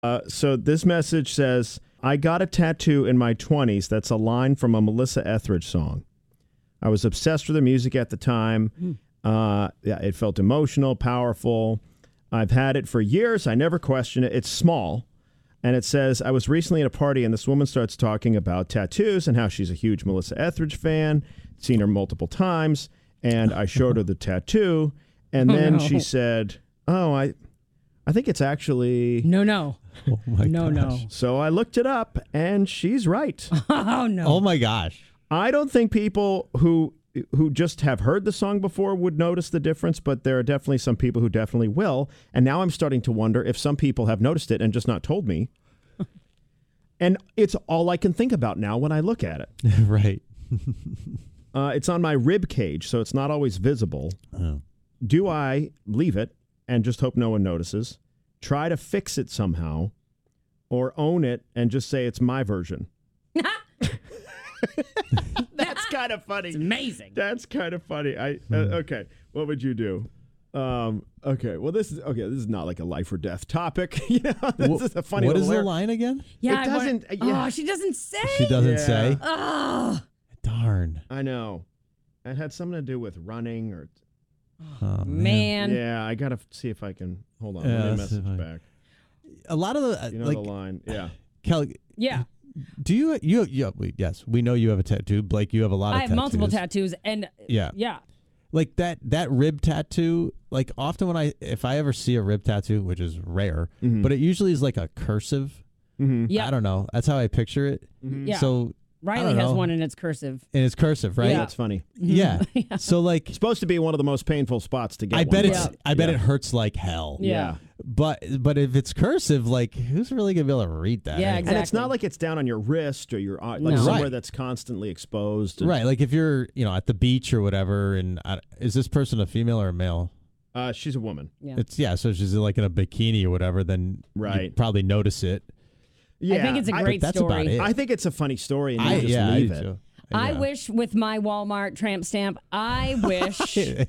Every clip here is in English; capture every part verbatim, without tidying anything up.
Uh, so this message says, I got a tattoo in my twenties. That's a line from a Melissa Etheridge song. I was obsessed with the music at the time. Mm. Uh, yeah, it felt emotional, powerful. I've had it for years. I never question it. It's small. And it says, I was recently at a party and this woman starts talking about tattoos and how she's a huge Melissa Etheridge fan, seen her multiple times. And I showed her the tattoo. And then oh, no. she said, oh, I I think it's actually... No, no. Oh my no, gosh. no. So I looked it up and she's right. Oh, no. Oh, my gosh. I don't think people who who just have heard the song before would notice the difference, but there are definitely some people who definitely will. And now I'm starting to wonder if some people have noticed it and just not told me. And it's all I can think about now when I look at it. Right. uh, it's on my rib cage, so it's not always visible. Oh. Do I leave it and just hope no one notices, try to fix it somehow, or own it and just say it's my version? That's kind of funny. It's amazing. That's kind of funny. I uh, okay. What would you do? Um, okay. Well, this is okay. This is not like a life or death topic. You know, this what, is a funny. What is the lyric. line again? Yeah, it doesn't. Want, uh, yeah. Oh, she doesn't say. She doesn't yeah. say. Oh, darn. I know. It had something to do with running or. Oh, man. Yeah, I gotta see if I can. Hold on. Yeah, let me message I, back. A lot of the uh, You know like the line. Yeah. Kelly. Yeah. Do you you you we, yes, we know you have a tattoo. Blake, you have a lot of I have tattoos. multiple tattoos and yeah. Yeah. Like that that rib tattoo, like often when I if I ever see a rib tattoo, which is rare, mm-hmm. but it usually is like a cursive. Mm-hmm. Yeah. I don't know. That's how I picture it. Mm-hmm. Yeah. So Riley has one and it's cursive. And it's cursive, right? Yeah, that's funny. Yeah. yeah. So like it's supposed to be one of the most painful spots to get. I one. bet it's yeah. I bet yeah. it hurts like hell. Yeah. yeah. But but if it's cursive, like who's really gonna be able to read that? Yeah, anyway? exactly. And it's not like it's down on your wrist or your uh, like No. somewhere Right. that's constantly exposed. And, Right. Like if you're you know at the beach or whatever, and I, is this person a female or a male? Uh, she's a woman. Yeah. It's yeah. So she's like in a bikini or whatever. Then Right. you probably notice it. Yeah, I think it's a I- great that's story. about it. I think it's a funny story, and you I, just yeah, leave I it. do too. I Yeah. wish with my Walmart tramp stamp, I wish that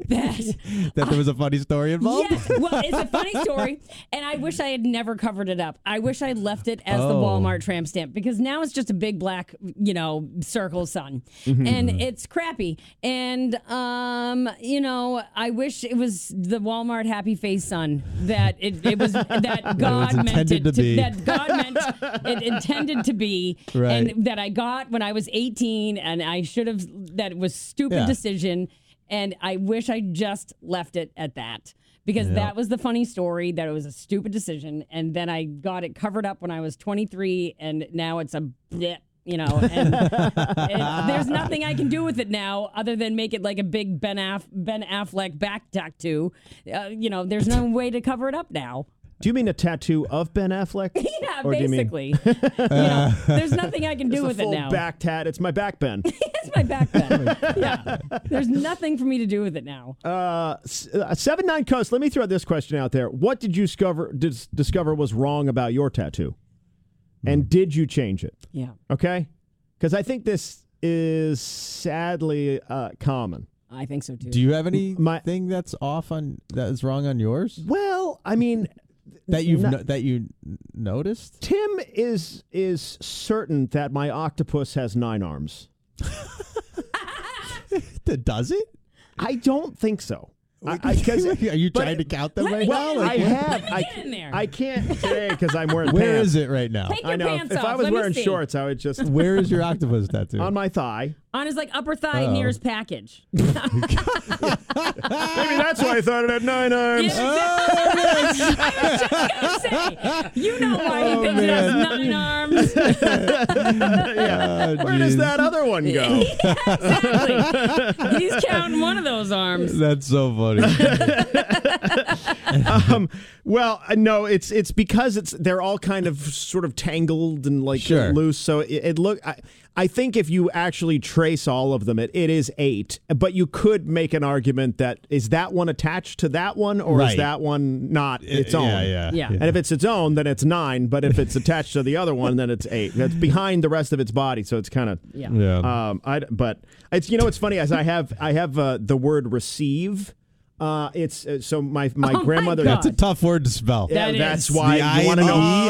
that there was a funny story involved. Yes, well, it's a funny story, and I wish I had never covered it up. I wish I left it as the Oh. Walmart tramp stamp because now it's just a big black, you know, circle sun, Mm-hmm. and it's crappy. And um, you know, I wish it was the Walmart happy face sun that it, it was that God meant intended it to be. that God meant it intended to be, Right. and that I got when I was eighteen, and I should have. That was stupid Yeah. decision. And I wish I just left it at that because Yeah. that was the funny story, that it was a stupid decision. And then I got it covered up when I was twenty-three, and now it's a bleh, you know, and it, there's nothing I can do with it now other than make it like a big Ben, Aff- Ben Affleck back tattoo. Uh, you know, there's no way to cover it up now. Do you mean a tattoo of Ben Affleck? Yeah, Or do you mean- basically. you know, there's nothing I can do It's a with full it now. back tat. It's my back Ben. It's my back then. Yeah. There's nothing for me to do with it now. uh, s- uh, seven nine Coast. Let me throw this question out there. What did you discover dis- discover was wrong about your tattoo, and did you change it? Yeah. Okay, because I think this is sadly uh, common. I think so too. Do you have anything My- that's off on that is wrong on yours Well, I mean, that you've no- no, that you n- noticed? Tim is is certain that my octopus has nine arms. Does it? I don't think so. I, I, Are 'cause- you but- trying to count them Let right me now? get I Like, in have. Let me I, get in there. I can't today because I'm wearing where pants. is it right now? Take your I know. pants If off. I was Let me wearing see. shorts, I would just Where is your octopus tattoo? on my thigh. On his like upper thigh Uh-oh. near his package. Maybe that's why I thought it had nine arms. Yeah, exactly. I was just gonna say. You know why he Oh, thinks it has man. nine arms. Yeah. Oh, Where does geez. that other one go? Exactly. He's counting one of those arms. That's so funny. um, well, uh, no, it's it's because it's they're all kind of sort of tangled and like Sure. loose. So it, it look. I, I think if you actually trace all of them, it, it is eight. But you could make an argument that is that one attached to that one, or Right. is that one not its Yeah, own? yeah, Yeah. And if it's its own, then it's nine. But if it's attached to the other one, then it's eight. That's behind the rest of its body, so it's kind of. Yeah. Yeah. Um, I but it's you know it's funny as I have I have uh, the word receive Uh, it's uh, so my my Oh my grandmother. God. That's a tough word to spell. Yeah, That that's is. why The you want to know. I E